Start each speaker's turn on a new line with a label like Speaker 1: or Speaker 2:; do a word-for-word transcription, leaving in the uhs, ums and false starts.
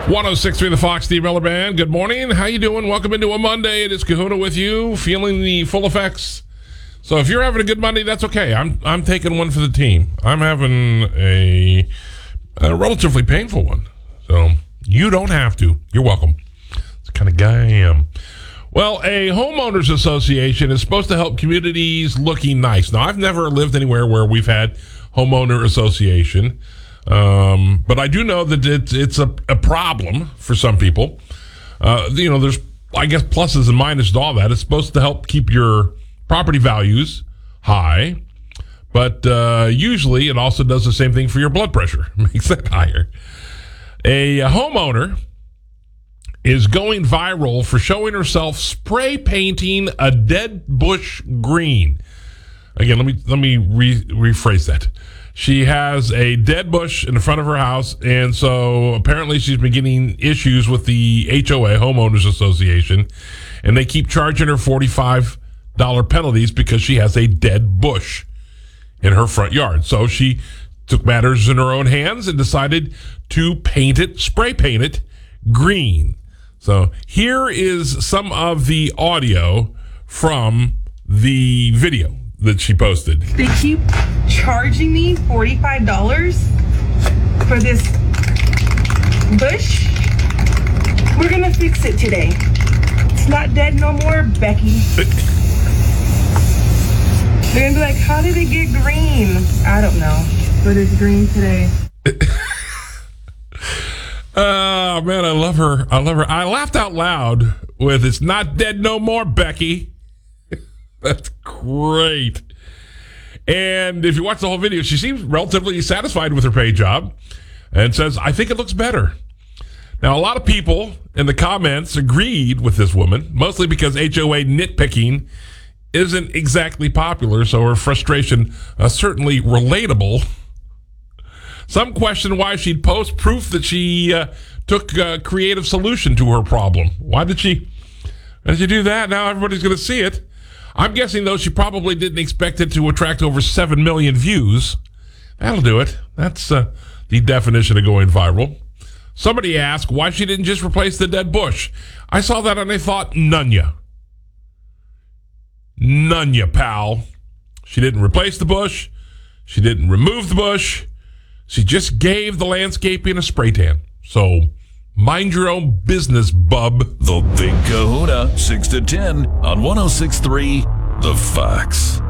Speaker 1: one oh six point three The Fox, Steve Miller Band. Good morning. How you doing? Welcome into a Monday. It is Kahuna with you, feeling the full effects. So if you're having a good Monday, that's okay. I'm I'm taking one for the team. I'm having a, a relatively painful one. So you don't have to. You're welcome. That's the kind of guy I am. Well, a homeowners association is supposed to help communities looking nice. Now, I've never lived anywhere where we've had homeowner association. Um, but I do know that it's, it's a, a problem for some people. Uh, you know, there's, I guess, pluses and minuses to all that. It's supposed to help keep your property values high, but uh, usually it also does the same thing for your blood pressure. Makes that higher. A, a homeowner is going viral for showing herself spray painting a dead bush green. Again, let me let me re- rephrase that. She has a dead bush in the front of her house, and so apparently she's been getting issues with the H O A, Homeowners Association, and they keep charging her forty-five dollars penalties because she has a dead bush in her front yard. So she took matters in her own hands and decided to paint it, spray paint it, green. So here is some of the audio from the video that she posted.
Speaker 2: They keep charging me forty-five dollars for this bush. We're gonna fix it today. It's not dead no more, Becky. They're gonna be like, how did it get green? I don't know, but it's green today.
Speaker 1: Oh, man, I love her. I love her. I laughed out loud with, it's not dead no more, Becky. That's great. And if you watch the whole video, she seems relatively satisfied with her paint job and says, I think it looks better. Now, a lot of people in the comments agreed with this woman, mostly because H O A nitpicking isn't exactly popular, so her frustration uh, certainly relatable. Some question why she'd post proof that she uh, took a creative solution to her problem. Why did she, why did you do that? Now everybody's going to see it. I'm guessing, though, she probably didn't expect it to attract over seven million views. That'll do it. That's uh, the definition of going viral. Somebody asked why she didn't just replace the dead bush. I saw that and I thought, none ya. None ya, pal. She didn't replace the bush. She didn't remove the bush. She just gave the landscaping a spray tan. So mind your own business, bub.
Speaker 3: The Big Kahuna, six to ten on one oh six point three The Fox.